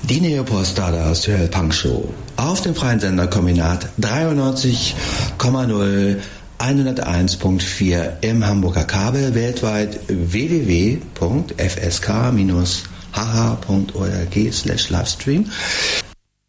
Die Neopost Stardust Punk Show auf dem freien Sender Kombinat 93,0 101.4 im Hamburger Kabel, weltweit www.fsk-hh.org/livestream.